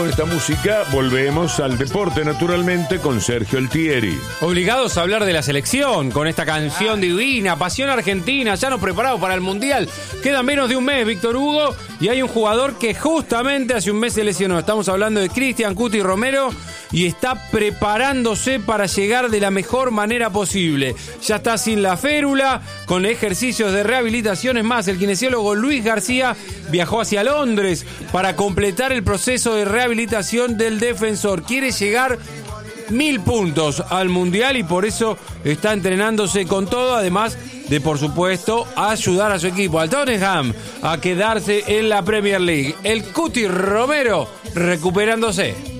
Con esta música volvemos al deporte naturalmente con Sergio Altieri. Obligados a hablar de la selección con esta canción divina, Pasión Argentina, ya nos preparamos para el Mundial. Queda menos de un mes, Víctor Hugo, y hay un jugador que justamente hace un mes se lesionó. Estamos hablando de Cristian Cuti Romero y está preparándose para llegar de la mejor manera posible. Ya está sin la férula, con ejercicios de rehabilitación. Es más, el kinesiólogo Luis García viajó hacia Londres para completar el proceso de rehabilitación del defensor. Quiere llegar 1000 puntos al Mundial y por eso está entrenándose con todo, además de, por supuesto, ayudar a su equipo, al Tottenham, a quedarse en la Premier League. El Cuti Romero recuperándose.